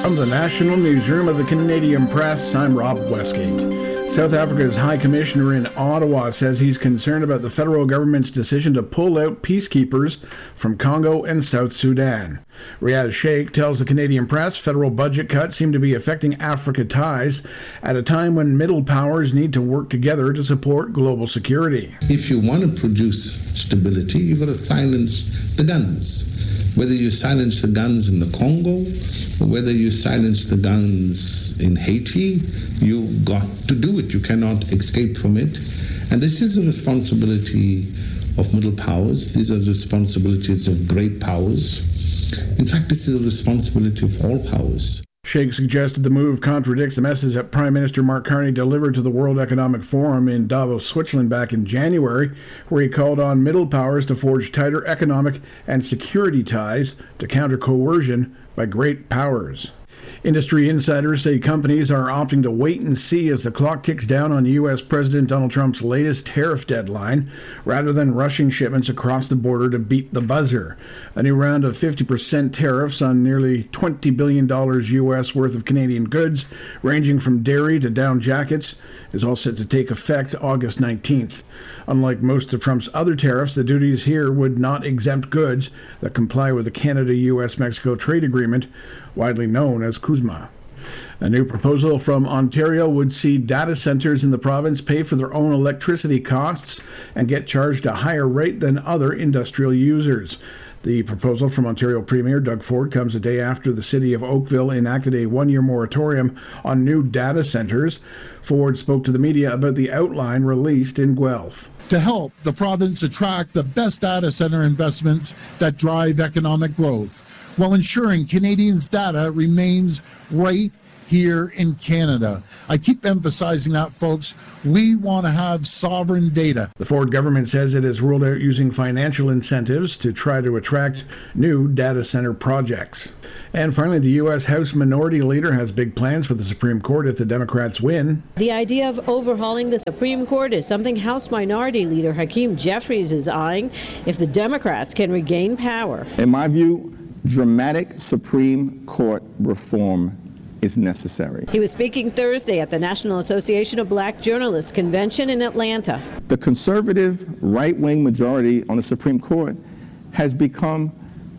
From the National Newsroom of the Canadian Press, I'm Rob Westgate. South Africa's High Commissioner in Ottawa says he's concerned about the federal government's decision to pull out peacekeepers from Congo and South Sudan. Riaz Sheikh tells the Canadian Press federal budget cuts seem to be affecting Africa ties at a time when middle powers need to work together to support global security. If you want to produce stability, you've got to silence the guns. Whether you silence the guns in the Congo, or whether you silence the guns in Haiti, you've got to do it. You cannot escape from it. And this is the responsibility of middle powers. These are the responsibilities of great powers. In fact, this is the responsibility of all powers. Sheikh suggested the move contradicts the message that Prime Minister Mark Carney delivered to the World Economic Forum in Davos, Switzerland back in January, where he called on middle powers to forge tighter economic and security ties to counter coercion by great powers. Industry insiders say companies are opting to wait and see as the clock ticks down on U.S. President Donald Trump's latest tariff deadline, rather than rushing shipments across the border to beat the buzzer. A new round of 50% tariffs on nearly $20 billion U.S. worth of Canadian goods, ranging from dairy to down jackets, is all set to take effect August 19th. Unlike most of Trump's other tariffs, the duties here would not exempt goods that comply with the Canada-U.S.-Mexico trade agreement, widely known as CUSMA. A new proposal from Ontario would see data centers in the province pay for their own electricity costs and get charged a higher rate than other industrial users. The proposal from Ontario Premier Doug Ford comes a day after the city of Oakville enacted a one-year moratorium on new data centers. Ford spoke to the media about the outline released in Guelph. To help the province attract the best data center investments that drive economic growth, while ensuring Canadians' data remains right here in Canada. I keep emphasizing that, folks. We want to have sovereign data. The Ford government says it has ruled out using financial incentives to try to attract new data center projects. And finally, the U.S. House Minority Leader has big plans for the Supreme Court if the Democrats win. The idea of overhauling the Supreme Court is something House Minority Leader Hakeem Jeffries is eyeing if the Democrats can regain power. In my view, dramatic Supreme Court reform is necessary. He was speaking Thursday at the National Association of Black Journalists convention in Atlanta. The conservative right-wing majority on the Supreme Court has become,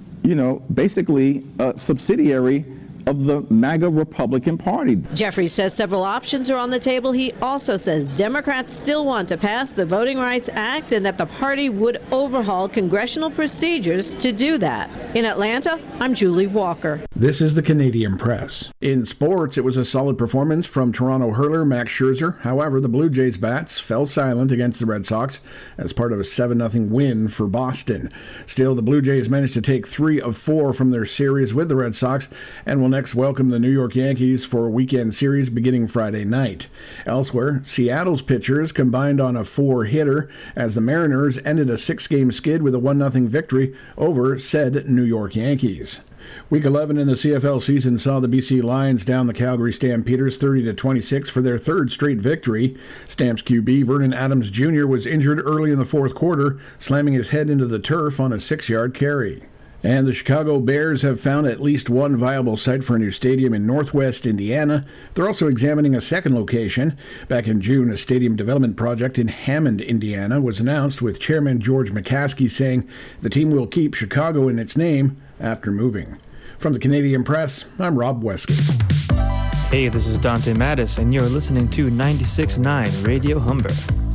basically a subsidiary of the MAGA Republican Party. Jeffries says several options are on the table. He also says Democrats still want to pass the Voting Rights Act and that the party would overhaul congressional procedures to do that. In Atlanta, I'm Julie Walker. This is the Canadian Press. In sports, it was a solid performance from Toronto hurler Max Scherzer. However, the Blue Jays bats fell silent against the Red Sox as part of a 7-0 win for Boston. Still, the Blue Jays managed to take 3 of 4 from their series with the Red Sox and will next welcome the New York Yankees for a weekend series beginning Friday night. Elsewhere, Seattle's pitchers combined on a 4-hitter as the Mariners ended a 6-game skid with a 1-0 victory over said New York Yankees. Week 11 in the CFL season saw the BC Lions down the Calgary Stampeders 30-26 for their third straight victory. Stamps QB Vernon Adams Jr. was injured early in the fourth quarter, slamming his head into the turf on a 6-yard carry. And the Chicago Bears have found at least one viable site for a new stadium in northwest Indiana. They're also examining a second location. Back in June, a stadium development project in Hammond, Indiana was announced, with Chairman George McCaskey saying the team will keep Chicago in its name after moving. From the Canadian Press, I'm Rob Westgate. Hey, this is Dante Mattis, and you're listening to 96.9 Radio Humber.